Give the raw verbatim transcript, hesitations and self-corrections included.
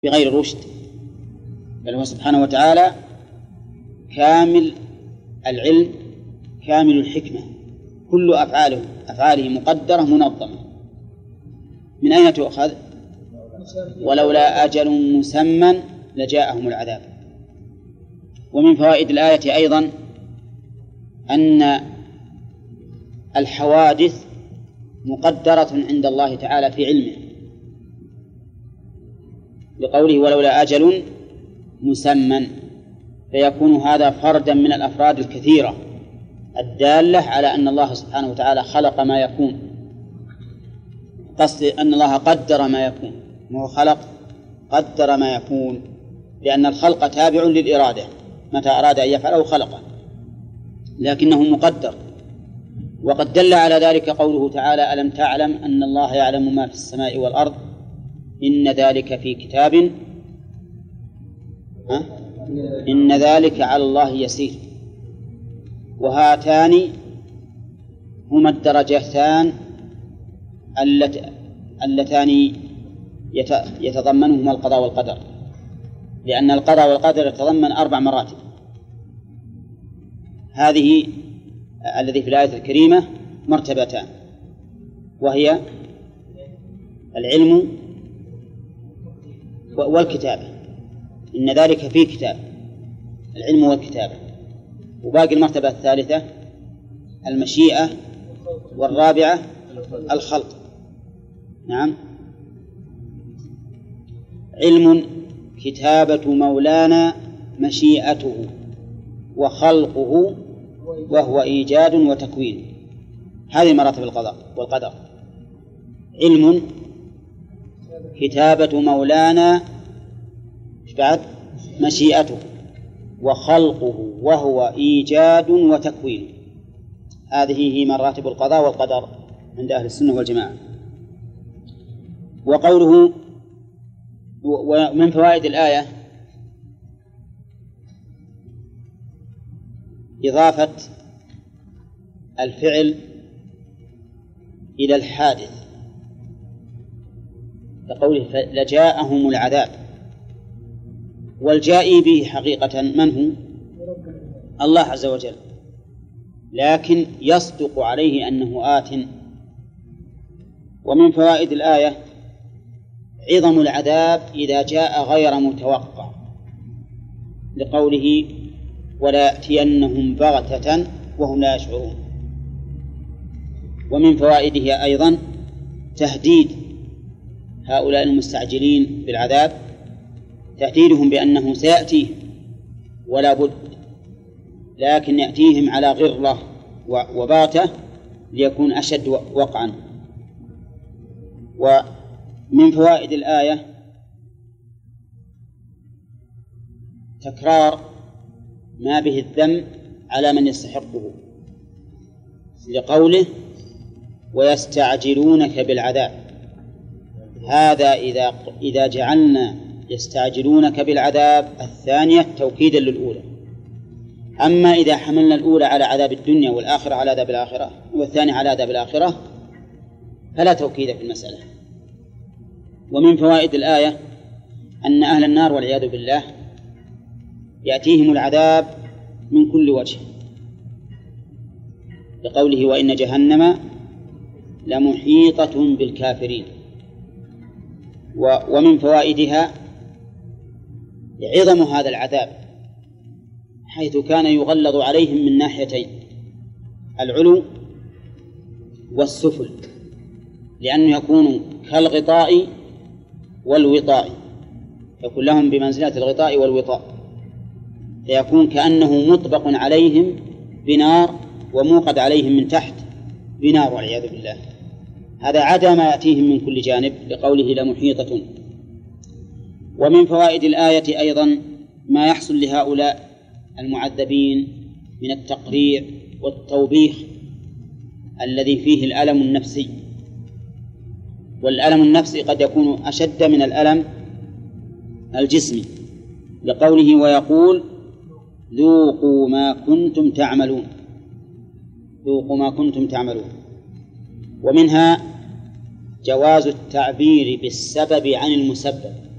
بغير رشد، بل هو سبحانه وتعالى كامل العلم كامل الحكمة، كل أفعاله أفعاله مقدرة منظمة. من أين تؤخذ؟ ولولا أجل مسمى لجاءهم العذاب. ومن فوائد الآية أيضا أن الحوادث مقدرة عند الله تعالى في علمه، لقوله ولولا أجل مسمى، فيكون هذا فردا من الأفراد الكثيرة الدالة على أن الله سبحانه وتعالى خلق ما يكون، قصد أن الله قدر ما يكون، وهو خلق قدر ما يكون، لأن الخلق تابع للإرادة، متى أراد أن يفعله خلقه، لكنه مقدر. وقد دل على ذلك قوله تعالى ألم تعلم أن الله يعلم ما في السماء والأرض إن ذلك في كتاب ها؟ إن ذلك على الله يسير. وهاتان هما الدرجتان اللتان يتضمنهما القضاء والقدر، لأن القضاء والقدر يتضمن أربع مراتب. هذه الذي في الآية الكريمة مرتبتان، وهي العلم والكتابة، إن ذلك في كتاب، العلم والكتابة. وباقي المرتبة الثالثة المشيئة، والرابعة الخلق. نعم، علم كتابة مولانا مشيئته وخلقه وهو إيجاد وتكوين. هذه مراتب القضاء والقدر: علم كتابة مولانا بعد مشيئته وخلقه وهو إيجاد وتكوين. هذه هي مراتب القضاء والقدر عند أهل السنة والجماعة. وقوله ومن فوائد الآية إضافة الفعل إلى الحادث، كقوله لجاءهم العذاب، والجائي به حقيقة من هو؟ الله عز وجل، لكن يصدق عليه أنه آت. ومن فوائد الآية عظم العذاب إذا جاء غير متوقع، لقوله ولا يأتينهم بغتة وهم لا يشعرون. ومن فوائده أيضا تهديد هؤلاء المستعجلين بالعذاب، تهديدهم بأنه سيأتيه ولا بد، لكن يأتيهم على غرة وباته ليكون أشد وقعا. ومن فوائد الآية تكرار ما به الذم على من يستحقه، لقوله ويستعجلونك بالعذاب. هذا إذا إذا جعلنا يستعجلونك بالعذاب الثانية توكيدا للأولى. أما إذا حملنا الأولى على عذاب الدنيا والآخرة على عذاب الآخرة والثانية على عذاب الآخرة فلا توكيد في المسألة. ومن فوائد الآية أن أهل النار والعياذ بالله يأتيهم العذاب من كل وجه، لقوله وإن جهنم لمحيطة بالكافرين. ومن فوائدها عظم هذا العذاب، حيث كان يغلظ عليهم من ناحيتين: العلو والسفل، لأنه يكون كالغطاء والوطاء، يكون لهم بمنزلة الغطاء والوطاء، فيكون كأنه مطبق عليهم بنار وموقد عليهم من تحت بنار والعياذ بالله. هذا عدا ما يأتيهم من كل جانب، لقوله لمحيطة. ومن فوائد الآية أيضا ما يحصل لهؤلاء المعذبين من التقريع والتوبيخ الذي فيه الألم النفسي، والألم النفسي قد يكون أشد من الألم الجسمي، لقوله ويقول ذوقوا ما كنتم تعملون، ذوقوا ما كنتم تعملون. ومنها جواز التعبير بالسبب عن المسبب،